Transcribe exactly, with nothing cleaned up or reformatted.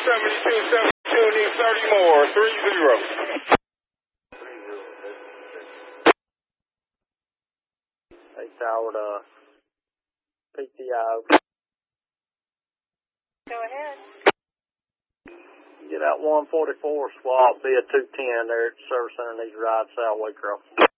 seventy-two, seventy-two, need thirty more, three zero. Hey, Tower to P T I. Go ahead. Get out one forty-four swap, be a two ten there at the service center needs to ride south Waycross.